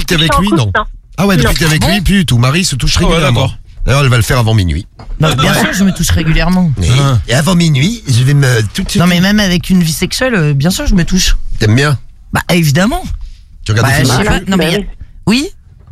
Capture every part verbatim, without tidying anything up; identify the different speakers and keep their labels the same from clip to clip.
Speaker 1: depuis que t'es
Speaker 2: toucher
Speaker 1: avec
Speaker 2: en
Speaker 1: lui,
Speaker 2: couple,
Speaker 1: non.
Speaker 2: non.
Speaker 1: Ah ouais, depuis
Speaker 2: Non.
Speaker 1: que t'es avec lui, plus du tout. Marie se touche
Speaker 3: Ah ouais,
Speaker 1: régulièrement.
Speaker 3: d'accord.
Speaker 1: D'ailleurs, elle va le faire avant minuit.
Speaker 4: Non, bien sûr, je me touche régulièrement.
Speaker 1: Et,
Speaker 3: Ah.
Speaker 1: et avant minuit, je vais me tout de suite.
Speaker 4: Non, mais même avec une vie sexuelle, euh, bien sûr, je me touche.
Speaker 1: T'aimes bien?
Speaker 4: Bah, évidemment.
Speaker 1: Tu regardes
Speaker 4: Bah,
Speaker 1: des
Speaker 4: je
Speaker 1: films?
Speaker 4: sais pas. Non, mais.
Speaker 2: Bah
Speaker 4: y a-
Speaker 2: oui.
Speaker 4: Oui?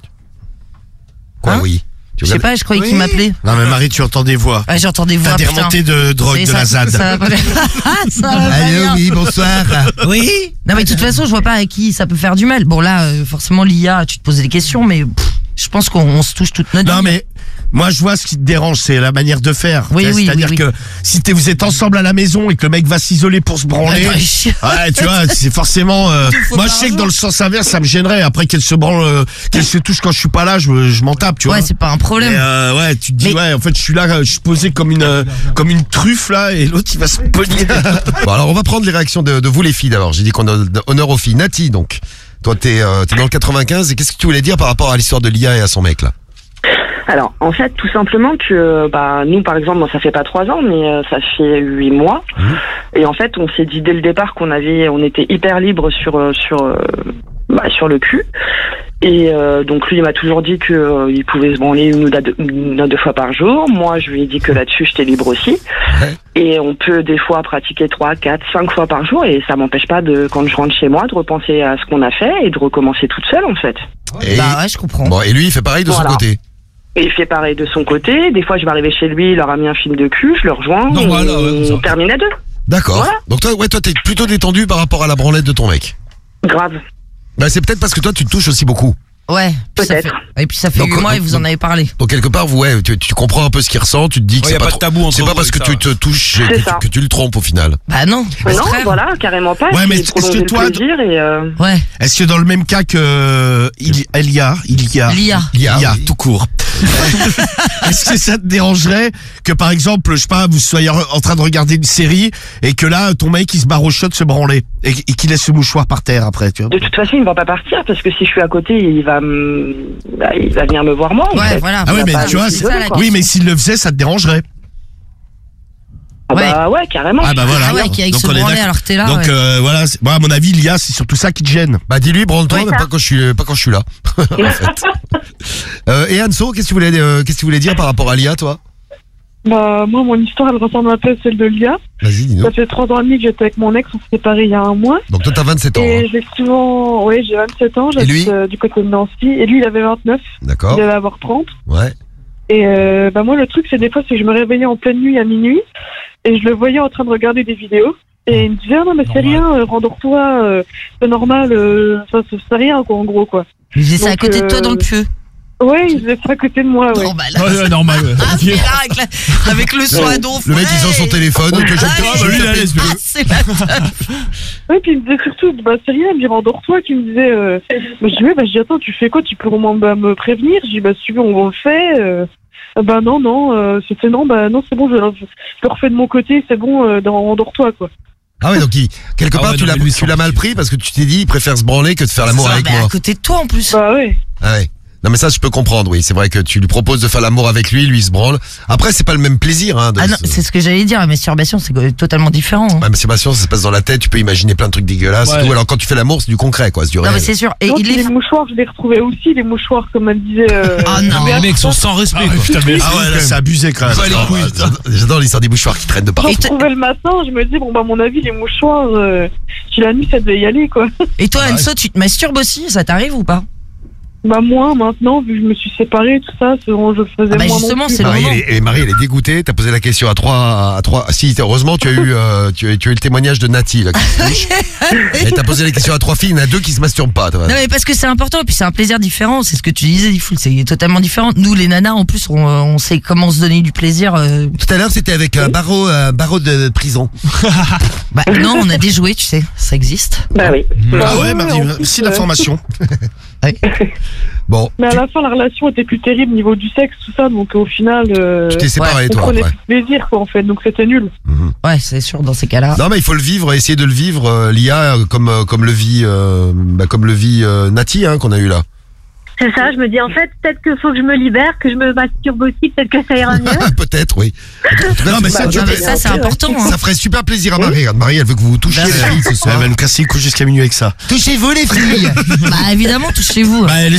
Speaker 1: Quoi,
Speaker 4: Hein
Speaker 1: oui. Tu
Speaker 4: Je sais
Speaker 1: regardes-
Speaker 4: pas, je croyais qu'il
Speaker 1: Oui.
Speaker 4: m'appelait.
Speaker 5: Non mais Marie, tu entends des voix.
Speaker 4: Ah, j'entends des voix.
Speaker 5: T'as des
Speaker 4: putain.
Speaker 5: remontées de drogue
Speaker 4: Mais
Speaker 5: de
Speaker 4: ça-
Speaker 5: la Z A D.
Speaker 4: ça va pas bien. Ça va pas
Speaker 1: Allô,
Speaker 4: bien.
Speaker 1: oui, bonsoir.
Speaker 4: Oui. Non, mais de toute façon, je vois pas à qui ça peut faire du mal. Bon, là, euh, forcément, l'I A, tu te posais des questions, mais pff, je pense qu'on on se touche toute notre
Speaker 5: Non
Speaker 4: vie.
Speaker 5: mais moi je vois ce qui te dérange, c'est la manière de faire.
Speaker 4: Oui, oui,
Speaker 5: C'est-à-dire
Speaker 4: oui, oui.
Speaker 5: que si t'es- vous êtes ensemble à la maison et que le mec va s'isoler pour se branler,
Speaker 4: Attends, chien.
Speaker 5: ouais, tu vois, c'est forcément. euh,
Speaker 4: Deux fois
Speaker 5: moi je
Speaker 4: par
Speaker 5: sais que
Speaker 4: jour.
Speaker 5: dans le sens inverse, ça me gênerait. Après qu'elle se branle, euh, qu'elle se touche quand je suis pas là, je, je m'en tape, tu vois.
Speaker 4: Ouais, c'est pas un problème.
Speaker 5: Et euh, ouais, tu te dis
Speaker 4: Mais-
Speaker 5: ouais, en fait je suis là, je suis posé comme une euh, comme une truffe là, et l'autre il va se pogner.
Speaker 1: Bon, alors on va prendre les réactions de, de vous les filles d'abord. J'ai dit qu'on a honneur aux filles. Nati, donc. Toi, t'es euh, t'es dans le quatre-vingt-quinze et qu'est-ce que tu voulais dire par rapport à l'histoire de l'I A et à son mec là?
Speaker 2: Alors, en fait, tout simplement que, bah, nous, par exemple, bon, ça fait pas trois ans, mais euh, ça fait huit mois.
Speaker 1: Mmh.
Speaker 2: Et en fait, on s'est dit dès le départ qu'on avait, on était hyper libre sur, euh, sur, euh, bah, sur le cul. Et euh, donc lui, il m'a toujours dit que euh, il pouvait se branler une ou deux, une ou deux fois par jour. Moi, je lui ai dit que là-dessus, j'étais libre aussi.
Speaker 1: Ouais.
Speaker 2: Et on peut des fois pratiquer trois, quatre, cinq fois par jour, et ça m'empêche pas de, quand je rentre chez moi, de repenser à ce qu'on a fait et de recommencer toute seule, en fait.
Speaker 1: Et,
Speaker 4: Bah, ouais, je comprends.
Speaker 1: bon, et lui, il fait pareil de
Speaker 2: Voilà.
Speaker 1: son côté.
Speaker 2: Et il fait pareil de son côté. Des fois, je vais arriver chez lui, il leur a mis un film de cul, je le rejoins,
Speaker 3: Non,
Speaker 2: et
Speaker 3: voilà, ouais, comme ça.
Speaker 2: on termine à deux.
Speaker 1: D'accord.
Speaker 2: Voilà.
Speaker 1: Donc toi, ouais, toi, t'es plutôt détendu par rapport à la branlette de ton mec.
Speaker 2: Grave.
Speaker 1: Bah, c'est peut-être parce que toi, tu te touches aussi beaucoup.
Speaker 4: Ouais. puis ça
Speaker 2: Peut-être.
Speaker 4: fait- Et puis ça fait
Speaker 1: Donc,
Speaker 4: huit mois
Speaker 1: euh,
Speaker 4: et vous en avez parlé.
Speaker 1: Donc quelque part, vous, ouais, tu, tu comprends un peu ce qu'il ressent. Tu te dis que
Speaker 3: Ouais, y
Speaker 1: c'est
Speaker 3: a
Speaker 1: pas,
Speaker 3: pas de
Speaker 1: trop-
Speaker 3: tabou entre
Speaker 1: c'est pas
Speaker 3: vous
Speaker 1: parce que
Speaker 3: avec
Speaker 1: tu
Speaker 3: ça.
Speaker 1: te touches
Speaker 2: C'est
Speaker 1: que, tu-
Speaker 2: ça.
Speaker 1: que tu le trompes au final.
Speaker 4: Bah non.
Speaker 2: Mais
Speaker 4: au
Speaker 2: non,
Speaker 4: contraire.
Speaker 2: voilà, carrément pas.
Speaker 5: Ouais, mais
Speaker 2: c'est
Speaker 5: est-ce que
Speaker 2: prolonger
Speaker 5: toi,
Speaker 2: le plaisir et euh,
Speaker 4: Ouais.
Speaker 5: Est-ce que dans le même cas que euh, il, il y a, il y a,
Speaker 4: L'I A.
Speaker 1: Il y a,
Speaker 5: il y a
Speaker 1: oui.
Speaker 5: tout court. Est-ce que ça te dérangerait que par exemple, je sais pas, vous soyez en train de regarder une série et que là ton mec il se barre au shot de se branler et, et qu'il laisse ce mouchoir par terre après, tu vois?
Speaker 2: de toute façon, il ne va pas partir parce que si je suis à côté, il va, me- bah, il va venir me voir moi. en
Speaker 4: Ouais,
Speaker 2: fait.
Speaker 4: voilà.
Speaker 5: Ah ouais,
Speaker 2: Il va
Speaker 5: mais
Speaker 2: pas
Speaker 5: tu vois,
Speaker 2: m'isoler,
Speaker 4: c'est-
Speaker 2: quoi.
Speaker 5: Oui, mais s'il le faisait, ça te dérangerait.
Speaker 2: Ah bah ouais, carrément.
Speaker 5: Ah bah voilà.
Speaker 4: Ah ouais, qui aille
Speaker 5: Donc
Speaker 4: se
Speaker 5: on est
Speaker 4: branler
Speaker 5: d'accord.
Speaker 4: alors que t'es là.
Speaker 5: Donc
Speaker 4: ouais.
Speaker 5: euh, voilà, c'est- moi à mon avis, l'I A, c'est surtout ça qui te gêne.
Speaker 1: Bah dis-lui, branle-toi,
Speaker 2: Ouais,
Speaker 1: mais
Speaker 2: ça.
Speaker 1: pas quand je suis, pas quand je suis là. en fait. Euh, et Anso, qu'est-ce que tu voulais, euh, qu'est-ce que tu voulais dire par rapport à l'I A, toi?
Speaker 6: Bah, moi, mon histoire, elle ressemble un peu à celle de Lia.
Speaker 1: Vas-y, dis-nous.
Speaker 6: Ça fait trois ans et demi que j'étais avec mon ex, on s'est séparés il y a un mois.
Speaker 1: Donc toi, t'as vingt-sept ans.
Speaker 6: Et
Speaker 1: Hein.
Speaker 6: j'ai souvent, oui, j'ai vingt-sept ans,
Speaker 1: Et lui
Speaker 6: j'habite euh, du côté de Nancy. Et lui, il avait vingt-neuf,
Speaker 1: D'accord.
Speaker 6: il devait avoir trente.
Speaker 1: Ouais.
Speaker 6: Et euh, bah, moi, le truc, c'est des fois, c'est que je me réveillais en pleine nuit à minuit et je le voyais en train de regarder des vidéos. Et il me disait, ah non, mais c'est
Speaker 3: Normal.
Speaker 6: rien, euh, rendors-toi, euh, c'est normal, euh, ça, ça, c'est rien, quoi, en gros, quoi.
Speaker 4: Il faisait ça à
Speaker 6: donc,
Speaker 4: côté de toi
Speaker 6: euh,
Speaker 4: dans le pieu.
Speaker 6: Ouais, il faisait ça à côté de moi, ouais.
Speaker 4: Non, bah là.
Speaker 3: Ouais, ouais, normal, ouais.
Speaker 4: Ah, c'est là, avec, la- avec le son à donf.
Speaker 1: Le mec, il sort son téléphone. Que je
Speaker 4: Ah,
Speaker 1: te-
Speaker 4: oui.
Speaker 1: je
Speaker 3: lui,
Speaker 1: te
Speaker 3: il a
Speaker 1: tape-
Speaker 3: laissé.
Speaker 4: Ah, c'est la teuf.
Speaker 6: Ouais, puis il me disait surtout, bah c'est rien, il me dit rendors-toi, qui me disait, euh... bah, je dis, ouais, bah, je dis, attends, tu fais quoi, tu peux au moins bah, me prévenir, je dis, bah si tu veux, on le fait, euh... Ah, bah non, non, euh, c'était non, bah non, c'est bon, je, je le refais de mon côté, c'est bon, euh, dans- rendors-toi, quoi.
Speaker 1: Ah ouais, donc il, quelque
Speaker 3: Ah
Speaker 1: part,
Speaker 3: ouais,
Speaker 1: tu
Speaker 3: non,
Speaker 1: l'as,
Speaker 3: mais lui,
Speaker 1: tu l'as mal pris parce que tu t'es dit, il préfère se branler que de faire l'amour
Speaker 4: Ah,
Speaker 1: avec
Speaker 4: bah,
Speaker 1: moi.
Speaker 4: à côté de toi en plus.
Speaker 6: Bah ouais.
Speaker 1: Ah ouais. Non mais ça je peux comprendre, oui, c'est vrai que tu lui proposes de faire l'amour avec lui, lui il se branle. Après c'est pas le même plaisir hein. De
Speaker 4: Ah non,
Speaker 1: se-
Speaker 4: c'est ce que j'allais dire, la masturbation c'est totalement différent. hein.
Speaker 1: Ouais, mais c'est pas sûr, ça se passe dans la tête, tu peux imaginer plein de trucs dégueulasses et
Speaker 3: Ouais.
Speaker 1: tout. Alors quand tu fais l'amour, c'est du concret quoi, c'est du
Speaker 4: Non
Speaker 1: réel.
Speaker 4: mais c'est sûr. Et
Speaker 6: Non,
Speaker 4: il
Speaker 6: puis
Speaker 4: est.
Speaker 6: les mouchoirs, je les retrouvais aussi, les mouchoirs, comme elle disait. Euh...
Speaker 4: Ah non.
Speaker 3: Les mecs sont sans respect, quoi.
Speaker 5: Ah ouais, là, c'est abusé quand même.
Speaker 3: Ouais, les
Speaker 1: Ah,
Speaker 3: couilles,
Speaker 1: ouais,
Speaker 3: putain.
Speaker 1: J'adore l'histoire des mouchoirs qui traînent de
Speaker 6: Je
Speaker 1: partout.
Speaker 4: Et te-
Speaker 6: retrouvais le matin, je me dis, bon, bah, à mon avis, les mouchoirs, euh, si la nuit, ça devait y aller, quoi.
Speaker 4: Et toi,
Speaker 1: Ah ouais.
Speaker 4: Anso, tu te masturbes aussi, ça t'arrive ou pas?
Speaker 6: Bah, moi, maintenant, vu que je me suis séparée, tout ça, c'est bon, je le faisais
Speaker 4: Ah bah,
Speaker 6: moins
Speaker 4: justement,
Speaker 6: non plus.
Speaker 4: c'est le
Speaker 1: Marie,
Speaker 4: moment.
Speaker 1: elle est, et Marie, elle est dégoûtée. T'as posé la question à trois, à trois. Si, heureusement, tu as eu, euh, tu, as, tu as eu le témoignage de Nati là. Qui se touche. Et t'as posé la question à trois filles. Il y en a deux qui se masturbent pas. Toi.
Speaker 4: Non mais parce que c'est important, et puis c'est un plaisir différent, c'est ce que tu disais, Diffoul, c'est totalement différent. Nous les nanas en plus, on, on sait comment se donner du plaisir. euh,
Speaker 1: Tout à l'heure, c'était avec un barreau, un barreau de prison.
Speaker 4: Bah non, on a des jouets, tu sais, ça existe.
Speaker 2: Bah oui.
Speaker 5: Ah ouais,
Speaker 6: Ouais,
Speaker 5: Marie,
Speaker 6: en plus,
Speaker 5: merci
Speaker 6: euh,
Speaker 5: l'information.
Speaker 1: Bon,
Speaker 6: Mais à la fin, la relation était plus terrible niveau du sexe, tout ça, donc au final, euh,
Speaker 1: tu t'es séparé
Speaker 6: on
Speaker 1: toi
Speaker 6: prenait
Speaker 1: après.
Speaker 6: plus plaisir, quoi, en fait, donc c'était nul.
Speaker 1: Mhm.
Speaker 4: Ouais, c'est sûr dans ces cas-là.
Speaker 1: Non mais il faut le vivre, essayer de le vivre, euh, l'I A euh, comme euh, comme le vit, euh, bah, comme le vit euh, Nati hein, qu'on a eu là.
Speaker 7: C'est ça, je me dis en fait, peut-être qu'il faut que je me libère, que je me masturbe aussi, peut-être que ça ira mieux.
Speaker 1: Peut-être, oui. En tout cas,
Speaker 5: Non, mais
Speaker 1: c'est-
Speaker 5: ça,
Speaker 4: Non,
Speaker 5: tu
Speaker 4: mais
Speaker 5: peux-
Speaker 4: ça c'est important. Hein.
Speaker 1: ça ferait super plaisir à Marie. Regarde, Marie, elle veut que vous vous touchiez
Speaker 4: Bien
Speaker 1: les
Speaker 4: sûr.
Speaker 1: filles ce
Speaker 5: Elle
Speaker 1: soir.
Speaker 5: va nous casser les couilles jusqu'à minuit avec ça.
Speaker 1: Touchez-vous les filles.
Speaker 4: Bah évidemment, touchez-vous.
Speaker 5: Bah, elle